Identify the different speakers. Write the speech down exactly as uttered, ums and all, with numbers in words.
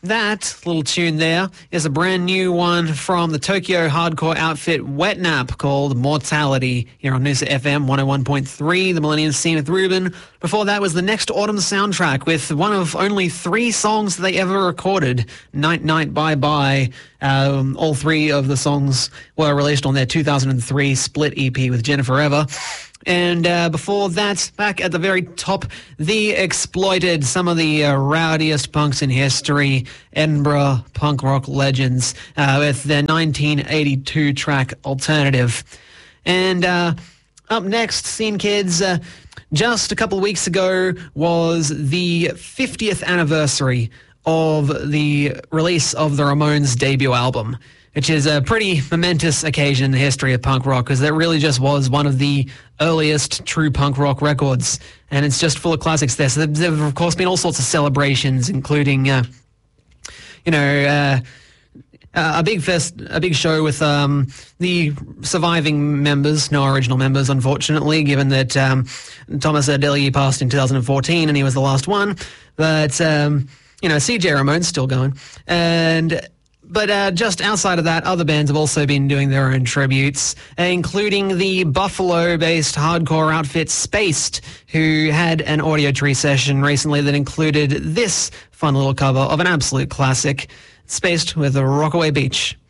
Speaker 1: That little tune there is a brand new one from the Tokyo hardcore outfit Wet Nap called Mortality here on Noosa F M one oh one point three, the Millennium Scene with Ruben. Before that was the Next Autumn soundtrack with one of only three songs that they ever recorded, Night Night Bye Bye. Um, all three of the songs were released on their two thousand three split E P with Jennifer Ever. And uh, before that, back at the very top, The Exploited, some of the uh, rowdiest punks in history, Edinburgh punk rock legends, uh, with their nineteen eighty-two track Alternative. And uh, up next, Scene Kids, uh, just a couple of weeks ago was the fiftieth anniversary of the release of the Ramones' debut album, which is a pretty momentous occasion in the history of punk rock, because that really just was one of the earliest true punk rock records, and it's just full of classics there. So there have, of course, been all sorts of celebrations, including, uh, you know, uh, a big fest, a big show with um, the surviving members, no original members, unfortunately, given that um, Thomas Ardeli passed in two thousand fourteen and he was the last one. But, um, you know, C J Ramone's still going. And... But uh, just outside of that, other bands have also been doing their own tributes, uh, including the Buffalo-based hardcore outfit Spaced, who had an audio tree session recently that included this fun little cover of an absolute classic, Spaced with a Rockaway Beach.